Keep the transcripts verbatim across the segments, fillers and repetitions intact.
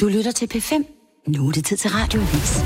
lytter til P fem. Nu er det tid til Radioavis.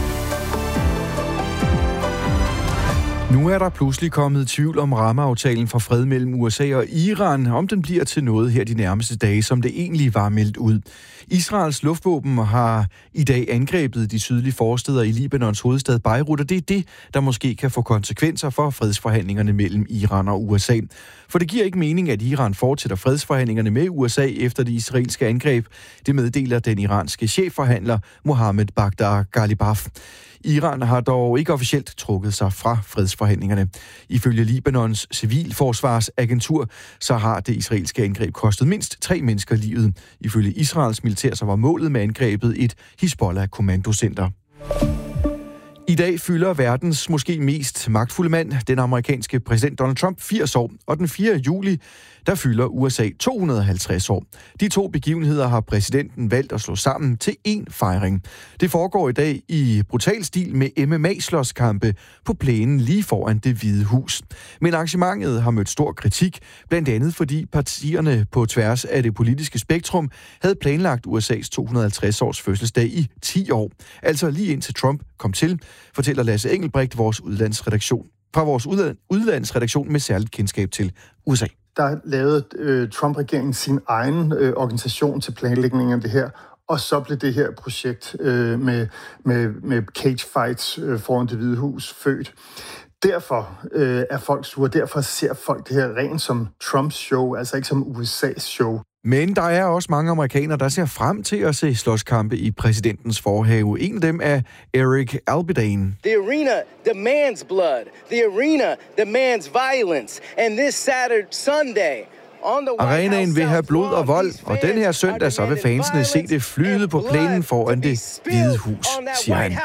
Nu er der pludselig kommet tvivl om rammeaftalen for fred mellem U S A og Iran, om den bliver til noget her de nærmeste dage, som det egentlig var meldt ud. Israels luftvåben har i dag angrebet de sydlige forstæder i Libanons hovedstad Beirut, og det er det, der måske kan få konsekvenser for fredsforhandlingerne mellem Iran og U S A. For det giver ikke mening, at Iran fortsætter fredsforhandlingerne med U S A efter det israelske angreb. Det meddeler den iranske chefforhandler Mohammed Baghdad Ghalibaf. Iran har dog ikke officielt trukket sig fra fredsforhandlingerne. Ifølge Libanons civilforsvarsagentur, så har det israelske angreb kostet mindst tre mennesker livet. Ifølge Israels militær, så var målet med angrebet et Hizbollah-kommandocenter. I dag fylder verdens måske mest magtfulde mand, den amerikanske præsident Donald Trump, firs år, og den fjerde juli, der fylder U S A to hundrede og halvtreds år. De to begivenheder har præsidenten valgt at slå sammen til én fejring. Det foregår i dag i brutal stil med M M A-slåskampe på plænen lige foran Det Hvide Hus. Men arrangementet har mødt stor kritik, blandt andet fordi partierne på tværs af det politiske spektrum havde planlagt U S A's to hundrede og halvtreds års fødselsdag i ti år. Altså lige indtil Trump kom til, fortæller Lasse Engelbrecht vores udlandsredaktion, fra vores udlandsredaktion med særligt kendskab til U S A. Der lavede øh, Trump-regeringen sin egen øh, organisation til planlægning af det her, og så blev det her projekt øh, med, med, med cage fights øh, foran Det Hvide Hus født. Derfor øh, er folk sure, derfor ser folk det her rent som Trumps show, altså ikke som U S A's show. Men der er også mange amerikanere, der ser frem til at se slåskampe i præsidentens forhave. En af dem er Eric Albidain. The arena demands blood. The arena demands violence. And this Saturday, Sunday, arenaen vil have blod og vold, og den her søndag så vil fansene se det flyde på plænen foran Det Hvide Hus, siger han.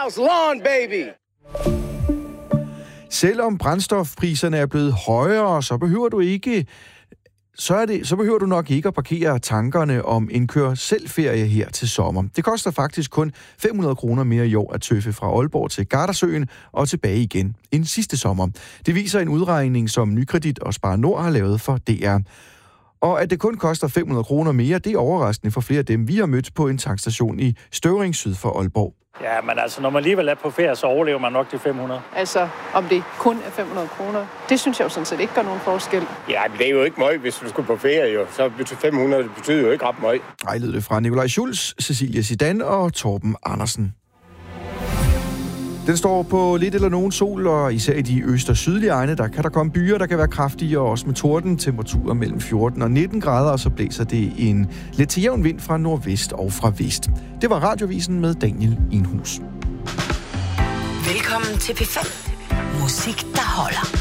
Selvom brændstofpriserne er blevet højere, så behøver du ikke Så, er det, så behøver du nok ikke at parkere tankerne om en kør-selv-ferie her til sommer. Det koster faktisk kun fem hundrede kroner mere i år at tøffe fra Aalborg til Gardasøen og tilbage igen end sidste sommer. Det viser en udregning, som Nykredit og Spar Nord har lavet for D R. Og at det kun koster fem hundrede kroner mere, det er overraskende for flere af dem, vi har mødt på en tankstation i Støvring syd for Aalborg. Ja, men altså, når man alligevel er på ferie, så overlever man nok de fem hundrede. Altså, om det kun er fem hundrede kroner, det synes jeg jo sådan set ikke gør nogen forskel. Ja, men det er jo ikke meget, hvis du skulle på ferie, jo. Så betyder fem hundrede, det betyder jo ikke ret meget. Ej, lød det fra Nikolaj Schulz, Cecilia Zidane og Torben Andersen. Den står på lidt eller nogen sol, og især i de øst- og sydlige egne, der kan der komme byer, der kan være kraftige, og også med torden, temperaturer mellem fjorten og nitten grader, og så blæser det en lidt til jævn vind fra nordvest og fra vest. Det var Radiovisen med Daniel Enhus. Velkommen til P fem. Musik, der holder.